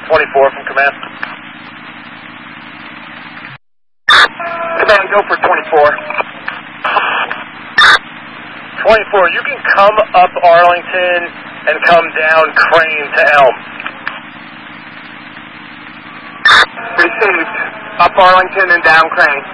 24 from command. Command, go for 24. 24, you can come up Arlington and come down Crane to Elm. Received. Up Arlington and down Crane.